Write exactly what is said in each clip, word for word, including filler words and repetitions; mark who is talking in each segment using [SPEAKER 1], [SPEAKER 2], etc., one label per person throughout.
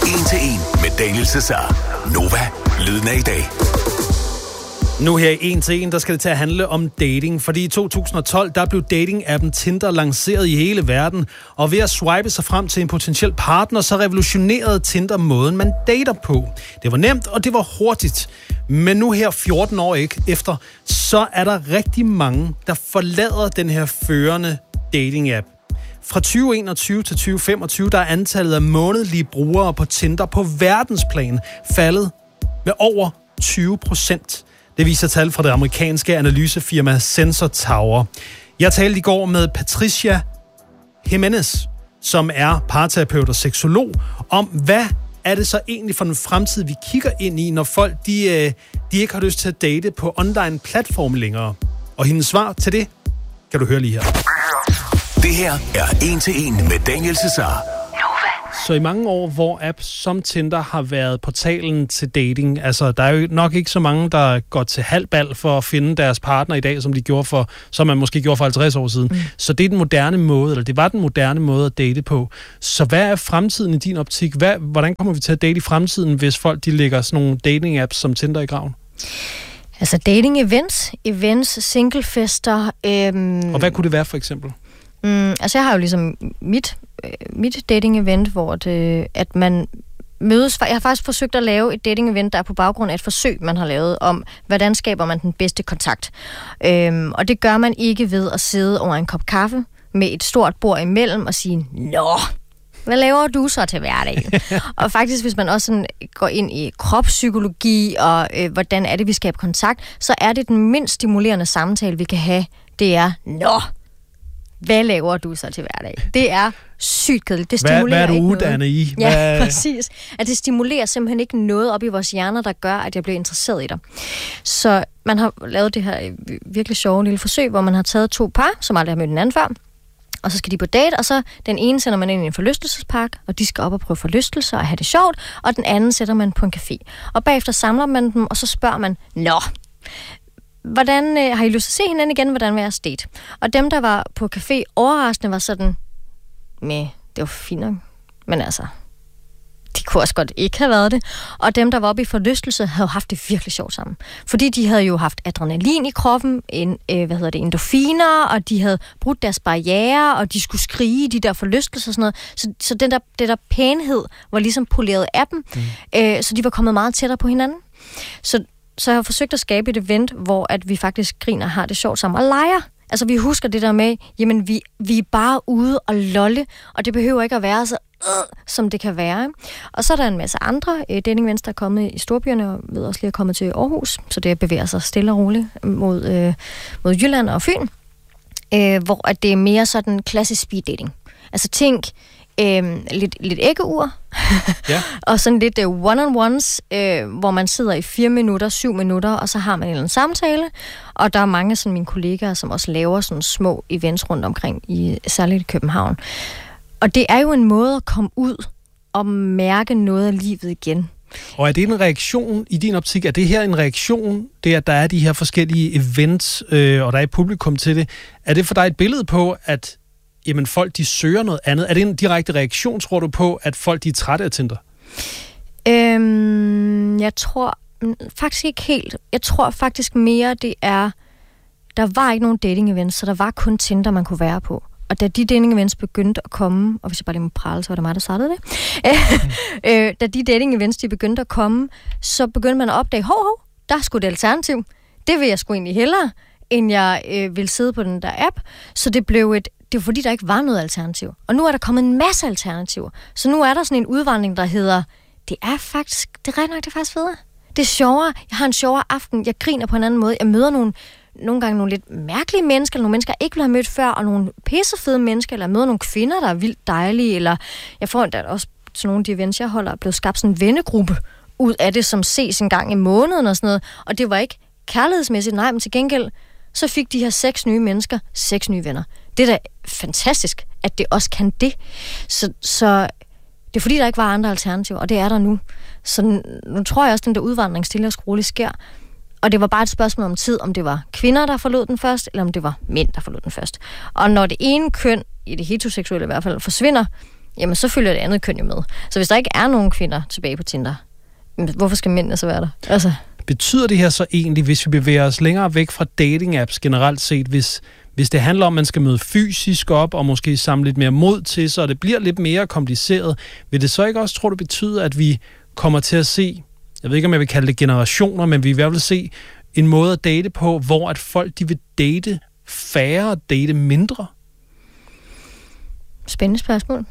[SPEAKER 1] en til en med Daniel Cesar. Nova, lyden af i dag.
[SPEAKER 2] Nu her i en til en, der skal det til at handle om dating, fordi i to tusind og tolv, der blev dating-appen Tinder lanceret i hele verden, og ved at swipe sig frem til en potentiel partner, så revolutionerede Tinder måden, man dater på. Det var nemt, og det var hurtigt. Men nu her fjorten år ikke efter, så er der rigtig mange, der forlader den her førende dating-app. Fra tyve enogtyve til tyve femogtyve, der er antallet af månedlige brugere på Tinder på verdensplan faldet med over tyve procent. Det viser tal fra det amerikanske analysefirma Sensor Tower. Jeg talte i går med Patricia Jimenez, som er parterapeut og seksolog, om hvad er det så egentlig for en fremtid, vi kigger ind i, når folk de, de ikke har lyst til at date på online platform længere. Og hendes svar til det kan du høre lige her.
[SPEAKER 1] Det her er en til en med Daniel Cesar.
[SPEAKER 2] Så i mange år, hvor apps som Tinder har været portalen til dating, altså der er jo nok ikke så mange, der går til halvbal for at finde deres partner i dag, som de gjorde for, som man måske gjorde for halvtreds år siden. Mm. Så det er den moderne måde, eller det var den moderne måde at date på. Så hvad er fremtiden i din optik? Hvad, hvordan kommer vi til at date i fremtiden, hvis folk de lægger sådan nogle dating-apps som Tinder i graven?
[SPEAKER 3] Altså dating-events, events, singlefester. Øhm...
[SPEAKER 2] Og hvad kunne det være for eksempel?
[SPEAKER 3] Mm, altså jeg har jo ligesom mit, øh, mit dating-event, hvor det, at man mødes. Jeg har faktisk forsøgt at lave et dating-event, der er på baggrund af et forsøg, man har lavet om, hvordan skaber man den bedste kontakt. Øhm, og det gør man ikke ved at sidde over en kop kaffe med et stort bord imellem og sige, nå, hvad laver du så til hverdag? Og faktisk, hvis man også sådan går ind i kropspsykologi og øh, hvordan er det, vi skaber kontakt, så er det den mindst stimulerende samtale, vi kan have. Det er, nå, hvad laver du så til hverdag? Det er sygt kedeligt. Det stimulerer
[SPEAKER 2] hvad, hvad er du uddannet i? Hvad...
[SPEAKER 3] Ja, præcis. At det stimulerer simpelthen ikke noget op i vores hjerner, der gør, at jeg bliver interesseret i dig. Så man har lavet det her virkelig sjove lille forsøg, hvor man har taget to par, som aldrig har mødt en anden før, og så skal de på date, og så den ene sender man ind i en forlystelsespark, og de skal op og prøve forlystelser og have det sjovt, og den anden sætter man på en café. Og bagefter samler man dem, og så spørger man, nå, hvordan øh, har I lyst til at se hinanden igen? Hvordan var jeres date? Og dem, der var på café, overraskende var sådan, med, det var fint nok, men altså, de kunne også godt ikke have været det. Og dem, der var oppe i forlystelse, havde haft det virkelig sjovt sammen. Fordi de havde jo haft adrenalin i kroppen, en, øh, hvad hedder det, endorfiner, og de havde brudt deres barriere, og de skulle skrige i de der forlystelser og sådan noget. Så, så den der, det der pænhed var ligesom poleret af dem, mm. øh, så de var kommet meget tættere på hinanden. Så Så jeg har forsøgt at skabe et event, hvor at vi faktisk griner og har det sjovt sammen og leger. Altså vi husker det der med, jamen vi, vi er bare ude og lolle, og det behøver ikke at være så, øh, som det kan være. Og så er der en masse andre øh, dating-events, der er kommet i storbyerne, og ved også lige at komme til Aarhus, så det bevæger sig stille og roligt mod, øh, mod Jylland og Fyn, øh, hvor at det er mere sådan klassisk speed dating. Altså tænk, Øhm, lidt, lidt æggeur, ja. Og sådan lidt uh, one-on-ones, øh, hvor man sidder i fire minutter, syv minutter, og så har man en eller anden samtale, og der er mange af sådan, mine kollegaer, som også laver sådan små events rundt omkring, i, særligt i København. Og det er jo en måde at komme ud og mærke noget af livet igen.
[SPEAKER 2] Og er det en reaktion i din optik? Er det her en reaktion, det at der er de her forskellige events, øh, og der er et publikum til det? Er det for dig et billede på, at jamen folk, de søger noget andet? Er det en direkte reaktion, tror du, på, at folk, de er trætte af Tinder?
[SPEAKER 3] Øhm, jeg tror faktisk ikke helt. Jeg tror faktisk mere, det er, der var ikke nogen dating-events, så der var kun Tinder, man kunne være på. Og da de dating-events begyndte at komme, og hvis jeg bare lige må prale, så var det mig, der startede det. Mm. øh, da de dating-events, de begyndte at komme, så begyndte man at opdage, hov, hov, der er sgu et alternativ. Det vil jeg sgu egentlig hellere, end jeg øh, vil sidde på den der app. Så det blev et Det var fordi, der ikke var noget alternativ. Og nu er der kommet en masse alternativer. Så nu er der sådan en udvandring, der hedder, det er faktisk, det er ret nok, det er faktisk federe. Det er sjovere. Jeg har en sjovere aften. Jeg griner på en anden måde. Jeg møder nogle, nogle gange nogle lidt mærkelige mennesker, eller nogle mennesker, jeg ikke vil have mødt før, og nogle pissefede mennesker, eller jeg møder nogle kvinder, der er vildt dejlige, eller jeg får der også til nogle af de events, jeg holder, er blevet skabt sådan en vennegruppe ud af det, som ses en gang i måneden og sådan noget. Og det var ikke kærlighedsmæssigt, nej, men til gengæld, så fik de her seks nye mennesker seks nye venner. Det er da fantastisk, at det også kan det. Så, så det er fordi, der ikke var andre alternativer, og det er der nu. Så nu tror jeg også, at den der udvandring stille og skrueligt sker. Og det var bare et spørgsmål om tid, om det var kvinder, der forlod den først, eller om det var mænd, der forlod den først. Og når det ene køn, i det heteroseksuelle i hvert fald, forsvinder, jamen så følger det andet køn jo med. Så hvis der ikke er nogen kvinder tilbage på Tinder, hvorfor skal mændene så være der? Altså.
[SPEAKER 2] Betyder det her så egentlig, hvis vi bevæger os længere væk fra dating-apps generelt set, hvis, hvis det handler om, at man skal møde fysisk op, og måske samle lidt mere mod til sig, og det bliver lidt mere kompliceret, vil det så ikke også, tror du, betyde, at vi kommer til at se, jeg ved ikke, om jeg vil kalde det generationer, men vi vil i hvert fald se en måde at date på, hvor at folk de vil date færre, date mindre?
[SPEAKER 3] Spændende spørgsmål.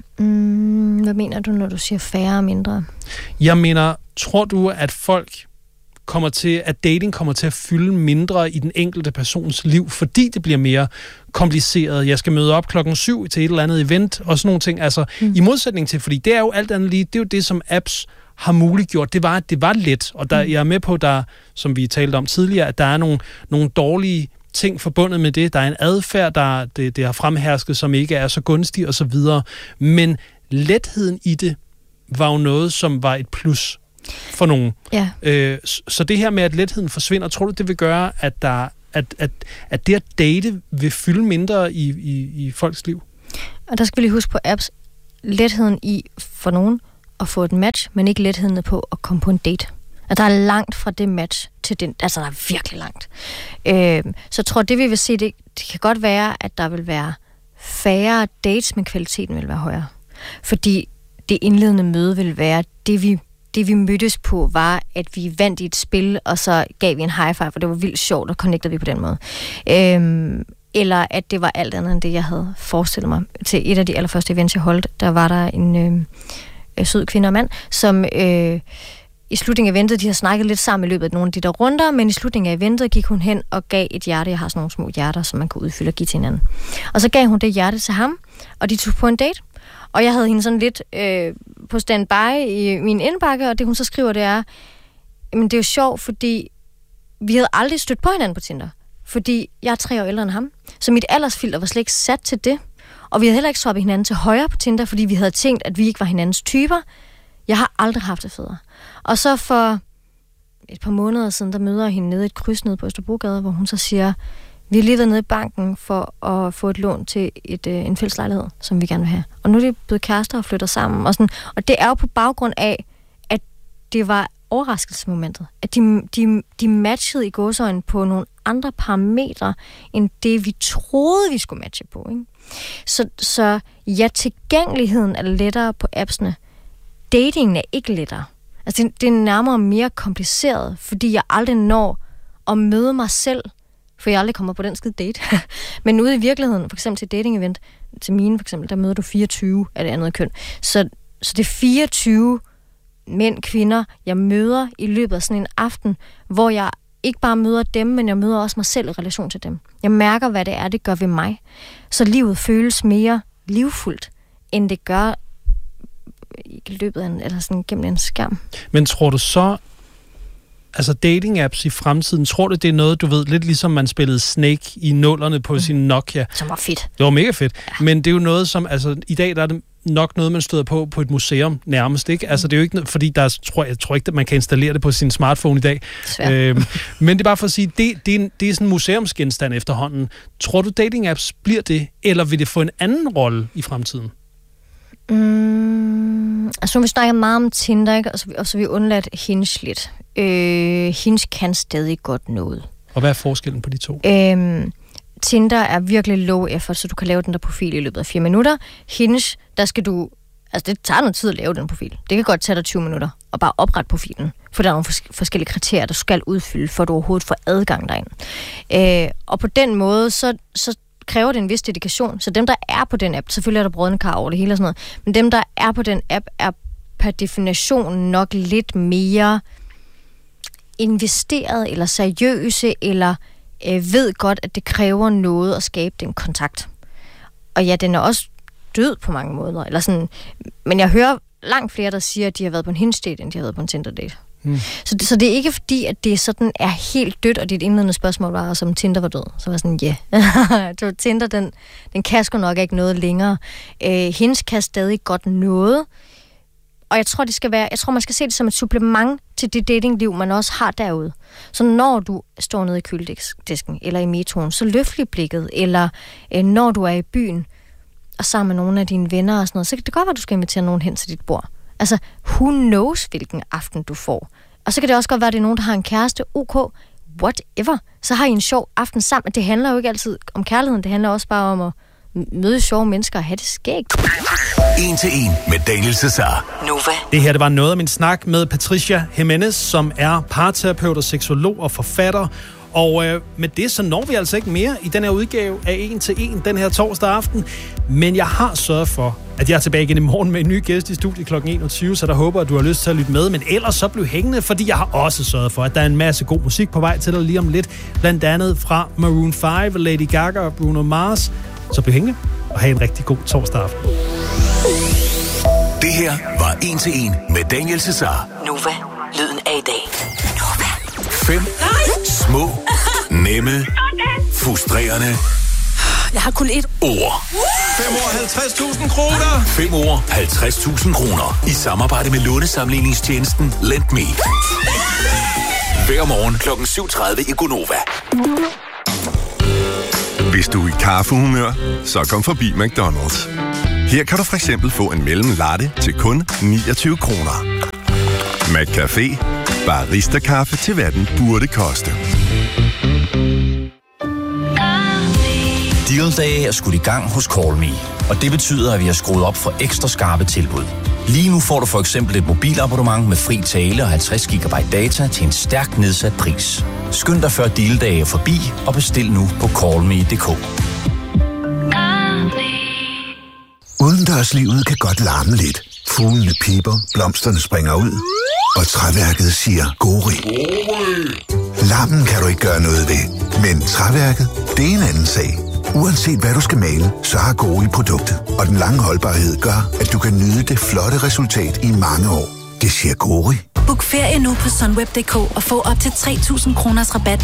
[SPEAKER 3] Mm, hvad mener du, når du siger færre og mindre?
[SPEAKER 2] Jeg mener, tror du, at folk kommer til, at dating kommer til at fylde mindre i den enkelte persons liv, fordi det bliver mere kompliceret? Jeg skal møde op klokken syv til et eller andet event, og sådan nogle ting. Altså, mm. i modsætning til, fordi det er jo alt andet lige, det er jo det, som apps har muliggjort. Det var, det var let, og der, mm. jeg er med på, der, som vi talte om tidligere, at der er nogle, nogle dårlige ting forbundet med det. Der er en adfærd, der det, det har fremhersket, som ikke er så gunstig og så videre. Men letheden i det var jo noget, som var et plus for nogen.
[SPEAKER 3] Ja.
[SPEAKER 2] Øh, så det her med, at letheden forsvinder, tror du, det vil gøre, at, der, at, at, at det at date vil fylde mindre i, i, i folks liv?
[SPEAKER 3] Og der skal vi lige huske på apps, letheden i for nogen at få et match, men ikke letheden på at komme på en date. At der er langt fra det match til den, altså der er virkelig langt. Øh, så jeg tror, det vi vil se, det, det kan godt være, at der vil være færre dates, men kvaliteten vil være højere. Fordi det indledende møde vil være, det vi, det vi mødtes på, var, at vi vandt i et spil, og så gav vi en high five, for det var vildt sjovt, og connectede vi på den måde. Øh, eller at det var alt andet, end det, jeg havde forestillet mig. Til et af de allerførste events, jeg holdt, der var der en øh, sød kvinde og mand, som øh, i slutningen af eventet, de har snakket lidt sammen i løbet af nogle af de der runder, men i slutningen af eventet gik hun hen og gav et hjerte. Jeg har sådan nogle små hjerter, som man kan udfylde og give til hinanden. Og så gav hun det hjerte til ham, og de tog på en date. Og jeg havde hende sådan lidt øh, på standby i min indbakke, og det hun så skriver, det er, men det er jo sjovt, fordi vi havde aldrig stødt på hinanden på Tinder. Fordi jeg er tre år ældre end ham. Så mit aldersfilter var slet ikke sat til det. Og vi havde heller ikke swappet hinanden til højre på Tinder, fordi vi havde tænkt, at vi ikke var hinandens typer. Jeg har aldrig haft det federe. Og så for et par måneder siden, der møder jeg hende nede i et kryds nede på Østerbrogade, hvor hun så siger, vi har lige været nede i banken for at få et lån til et, øh, en fælles lejlighed, som vi gerne vil have. Og nu er de blevet kærester og flytter sammen. Og, sådan. Og det er jo på baggrund af, at det var overraskelsesmomentet. At de, de, de matchede i gåseøjne på nogle andre parametre, end det vi troede, vi skulle matche på. Ikke? Så, så ja, tilgængeligheden er lettere på appsene. Datingen er ikke lettere. Altså, det, det er nærmere mere kompliceret, fordi jeg aldrig når at møde mig selv, for jeg aldrig kommer på den skide date. Men ude i virkeligheden, for eksempel til dating-event, til mine for eksempel, der møder du fireogtyve af det andet køn. Så, så det er fireogtyve mænd, kvinder, jeg møder i løbet af sådan en aften, hvor jeg ikke bare møder dem, men jeg møder også mig selv i relation til dem. Jeg mærker, hvad det er, det gør ved mig. Så livet føles mere livfuldt, end det gør i løbet af en, eller sådan gennem en skærm. Men tror du så, altså dating-apps i fremtiden, tror du, det er noget, du ved, lidt ligesom man spillede Snake i nullerne på mm. sin Nokia? Som var fedt. Det var mega fedt. Ja. Men det er jo noget, som, altså i dag, der er det nok noget, man støder på på et museum nærmest, ikke? Altså det er jo ikke, fordi der tror jeg, tror ikke, at man kan installere det på sin smartphone i dag. Øhm, men det er bare for at sige, det, det, er, det er sådan en museumsgenstand efterhånden. Tror du, dating-apps bliver det, eller vil det få en anden rolle i fremtiden? Mm, altså nu vi snakker meget om Tinder, ikke? Og, så, og så vi undladt Hinge lidt. Øh, Hinge kan stadig godt noget. Og hvad er forskellen på de to? Øhm, Tinder er virkelig low effort, så du kan lave den der profil i løbet af fire minutter. Hinge, der skal du, altså det tager noget tid at lave den profil. Det kan godt tage dig tyve minutter og bare oprette profilen, for der er nogle fors- forskellige kriterier, du skal udfylde, for at du overhovedet får adgang derind. Øh, og på den måde, så, så kræver det en vis dedikation. Så dem, der er på den app, selvfølgelig er der brødende kar over det hele og sådan noget, men dem, der er på den app, er per definition nok lidt mere investeret eller seriøse, eller øh, ved godt, at det kræver noget at skabe den kontakt. Og ja, den er også død på mange måder. Eller sådan, men jeg hører langt flere, der siger, at de har været på en Hinge-date, end de har været på en Tinder-date. Mm. Så, det, så det er ikke fordi, at det sådan er helt dødt, og dit indledende spørgsmål var også, om Tinder var død. Så var sådan, ja. Yeah. Tinder, den, den kan sgu nok ikke noget længere. Øh, Hinge kan stadig godt noget. Og jeg tror, det skal være, jeg tror, man skal se det som et supplement til det datingliv, man også har derude. Så når du står nede i køledisken eller i metroen, så løft lige blikket. Eller øh, når du er i byen, og sammen med nogle af dine venner og sådan noget, så kan det godt være, at du skal invitere nogen hen til dit bord. Altså, who knows, hvilken aften du får. Og så kan det også godt være, at det er nogen, der har en kæreste. Ok, whatever. Så har I en sjov aften sammen. Det handler jo ikke altid om kærligheden. Det handler også bare om at møde sjove mennesker og have det skægt.
[SPEAKER 1] En til en med Daniel Cesar.
[SPEAKER 2] Nova. Det her, det var noget af min snak med Patricia Jimenez, som er parterapeut og seksolog og forfatter. Og øh, med det, så når vi altså ikke mere i den her udgave af En til En den her torsdag aften. Men jeg har sørget for, at jeg er tilbage igen i morgen med en ny gæst i studiet klokken enogtyve, så der håber, at du har lyst til at lytte med. Men ellers så bliv hængende, fordi jeg har også sørget for, at der er en masse god musik på vej til dig lige om lidt. Blandt andet fra Maroon fem, Lady Gaga og Bruno Mars. Så bliv hængende og have en rigtig god torsdag aften.
[SPEAKER 1] Det her var En til En med Daniel Cesar.
[SPEAKER 4] Nova, lyden af i dag. Nova.
[SPEAKER 1] Fem små, nemme, frustrerende
[SPEAKER 4] Jeg har kun et
[SPEAKER 1] ord.
[SPEAKER 5] fem år halvtreds tusind kroner.
[SPEAKER 1] Fem ord, halvtreds tusind kroner. I samarbejde med lånesamligningstjenesten LendMe. Hver morgen klokken syv tredive i Gonova.
[SPEAKER 6] Hvis du er i kaffehumør, så kom forbi McDonald's. Her kan du for eksempel få en mellemlatte til kun niogtyve kroner. McCafé. Barista-kaffe til hvad den burde koste.
[SPEAKER 7] Deal-dage er skudt i gang hos Call Me, og det betyder, at vi har skruet op for ekstra skarpe tilbud. Lige nu får du for eksempel et mobilabonnement med fri tale og halvtreds gigabyte data til en stærkt nedsat pris. Skynd dig før deal-dage er forbi og bestil nu på call me punktum d k.
[SPEAKER 8] Udendørslivet kan godt larme lidt. Fuglene piper, blomsterne springer ud, og træværket siger gori. Larmen kan du ikke gøre noget ved, men træværket, det er en anden sag. Uanset hvad du skal male, så har Gori produktet, og den lange holdbarhed gør, at du kan nyde det flotte resultat i mange år. Det siger Gori.
[SPEAKER 9] Book ferie nu på sunweb punktum d k og få op til tre tusind kroners rabat